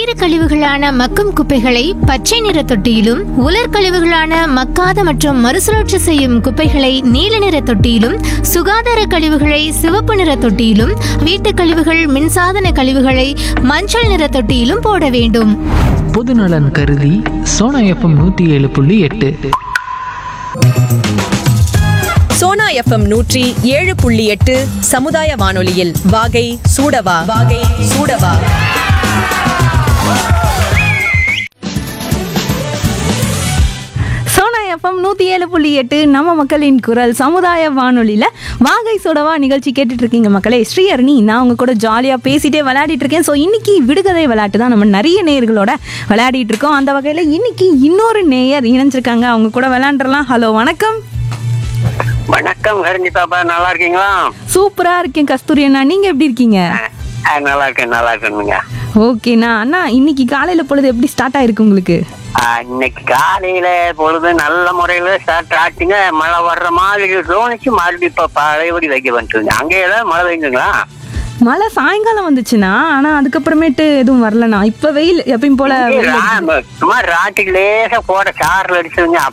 ஈரக்கழிவுகளான மக்கும் குப்பைகளை பச்சை நிற தொட்டியிலும், உலர் கழிவுகளான மக்காத மற்றும் மறுசுழற்சி செய்யும் குப்பைகளை நீல நிற தொட்டியிலும், சுகாதார கழிவுகளை சிவப்பு நிற தொட்டியிலும், வீட்டுக் கழிவுகள் மின்சாதன கழிவுகளை மஞ்சள் நிற தொட்டியிலும் போட வேண்டும். பொதுநலன் கருதி சோனா எஃப்எம் 107.8. சோனா எஃப்எம் 107.8 சமுதாய வானொலியில் வாகை சூடவா. சோனா எஃப்எம் 107.8 நம்ம மக்களின் குரல் சமுதாய வானொலியில் வாகை சுடவா நிகழ்ச்சி கேட்டுட்டு இருக்கீங்க மக்களே. ஸ்ரீஹரணி, நான் உங்க கூட ஜாலியாக பேசிட்டே விளையாடிட்டு இருக்கேன். ஸோ இன்னைக்கு விடுகதை விளையாட்டு தான் நம்ம நிறைய நேயர்களோட விளையாடிட்டு இருக்கோம். அந்த வகையில் இன்னைக்கு இன்னொரு நேயர் இணைஞ்சிருக்காங்க, அவங்க கூட விளையாண்டுறலாம். ஹலோ, வணக்கம். வணக்கம் ஹரிணி பாப்பா, நல்லா இருக்கீங்களா? சூப்பரா இருக்கேன் கஸ்தூரி அண்ணா, நீங்க எப்படி இருக்கீங்க? நல்லா இருக்கேனுங்க. ஓகேண்ணா. அண்ணா, இன்னைக்கு காலையில பொழுது எப்படி ஸ்டார்ட் ஆயிருக்கு உங்களுக்கு? இன்னைக்கு காலையில பொழுது நல்ல முறையில ஸ்டார்ட் ஆச்சுங்க. மழை வர்ற மாதிரி தோணிச்சு, மறுபடியும் இப்ப பழையபடி வைக்க வந்துட்டுங்க. அங்கே ஏதாவது மழை பெய்யுங்களா? மழை சாயங்காலம் வந்துச்சுன்னா, ஆனா அதுக்கப்புறமேட்டு எதுவும் வரலண்ணா. இப்ப வெயில் எப்பயும் போல சும்மா ராத்திரி லேசா போட சாரல் அடிச்சுங்க.